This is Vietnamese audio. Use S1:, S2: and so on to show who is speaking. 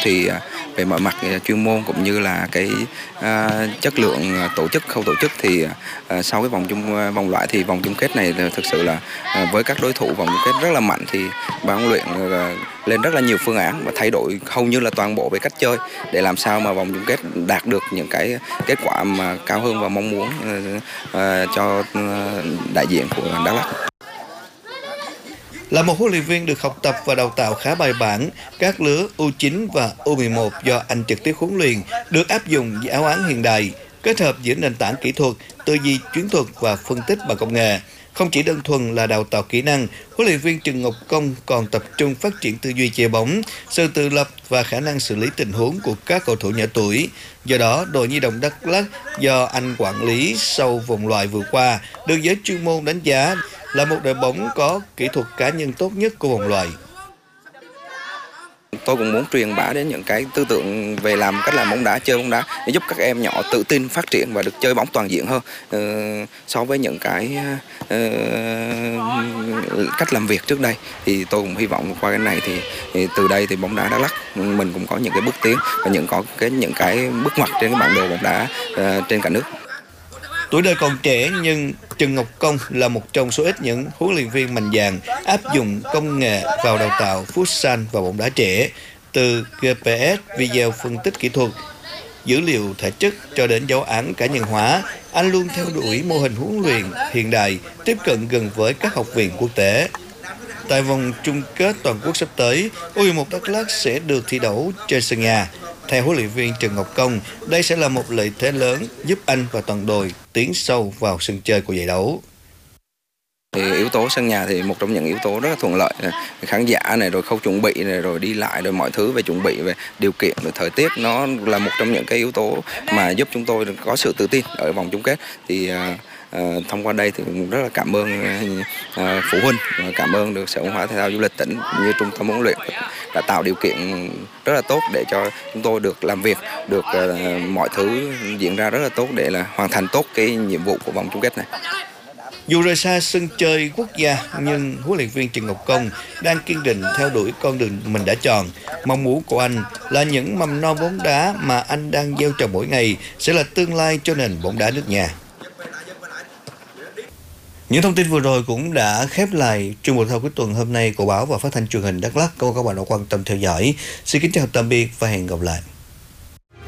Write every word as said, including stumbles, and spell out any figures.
S1: thì về mọi mặt chuyên môn cũng như là cái à, chất lượng tổ chức, khâu tổ chức thì à, sau cái vòng chung vòng loại thì vòng chung kết này thực sự là à, với các đối thủ vòng chung kết rất là mạnh thì ban huấn luyện à, lên rất là nhiều phương án và thay đổi hầu như là toàn bộ về cách chơi để làm sao mà vòng chung kết đạt được những cái kết quả mà cao hơn và mong muốn à, à, cho à, đại diện của Đắk Lắk.
S2: Là một huấn luyện viên được học tập và đào tạo khá bài bản, các lứa U chín và U mười một do anh trực tiếp huấn luyện được áp dụng giáo án hiện đại, kết hợp giữa nền tảng kỹ thuật, tư duy chiến thuật và phân tích bằng công nghệ. Không chỉ đơn thuần là đào tạo kỹ năng, huấn luyện viên Trần Ngọc Công còn tập trung phát triển tư duy chơi bóng, sự tự lập và khả năng xử lý tình huống của các cầu thủ nhỏ tuổi. Do đó, đội nhi đồng Đắk Lắk do anh quản lý sau vòng loại vừa qua được giới chuyên môn đánh giá là một đội bóng có kỹ thuật cá nhân tốt nhất của vòng loại.
S1: Tôi cũng muốn truyền bá đến những cái tư tưởng về làm cách làm bóng đá, chơi bóng đá để giúp các em nhỏ tự tin phát triển và được chơi bóng toàn diện hơn uh, so với những cái uh, cách làm việc trước đây. Thì tôi cũng hy vọng qua cái này thì, thì từ đây thì bóng đá Đắk Lắk mình cũng có những cái bước tiến và những có cái những cái bước ngoặt trên cái bản đồ bóng đá uh, trên cả nước.
S2: Tuổi đời còn trẻ nhưng Trần Ngọc Công là một trong số ít những huấn luyện viên mạnh dạn áp dụng công nghệ vào đào tạo futsal và bóng đá trẻ, từ giê pê ét, video phân tích kỹ thuật, dữ liệu thể chất cho đến giáo án cá nhân hóa. Anh luôn theo đuổi mô hình huấn luyện hiện đại, tiếp cận gần với các học viện quốc tế. Tại vòng chung kết toàn quốc sắp tới, U mười một Đắk Lắk sẽ được thi đấu trên sân nhà. Theo huấn luyện viên Trần Ngọc Công, đây sẽ là một lợi thế lớn giúp anh và toàn đội tiến sâu vào sân chơi của giải đấu.
S1: Thì yếu tố sân nhà thì một trong những yếu tố rất là thuận lợi, khán giả này, rồi khâu chuẩn bị này, rồi đi lại, rồi mọi thứ về chuẩn bị, về điều kiện, rồi thời tiết, nó là một trong những cái yếu tố mà giúp chúng tôi có sự tự tin ở vòng chung kết. Thì uh, thông qua đây thì cũng rất là cảm ơn uh, phụ huynh, cảm ơn được Sở Văn hóa Thể thao Du lịch tỉnh như trung tâm huấn luyện đã tạo điều kiện rất là tốt để cho chúng tôi được làm việc, được uh, mọi thứ diễn ra rất là tốt để là hoàn thành tốt cái nhiệm vụ của vòng chung kết này.
S2: Dù rời xa sân chơi quốc gia, nhưng huấn luyện viên Trần Ngọc Công đang kiên định theo đuổi con đường mình đã chọn. Mong muốn của anh là những mầm non bóng đá mà anh đang gieo trồng mỗi ngày sẽ là tương lai cho nền bóng đá nước nhà. Những thông tin vừa rồi cũng đã khép lại chuyên mục thao cuối tuần hôm nay của báo và phát thanh truyền hình Đắk Lắk. Cảm ơn các bạn đã quan tâm theo dõi. Xin kính chào tạm biệt và hẹn gặp lại.